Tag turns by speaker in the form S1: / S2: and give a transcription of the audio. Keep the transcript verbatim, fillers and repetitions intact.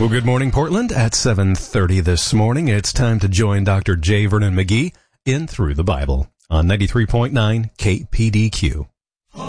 S1: Well, good morning, Portland. At seven thirty this morning, it's time to join Doctor J. Vernon McGee in Through the Bible on ninety-three point nine K P D Q.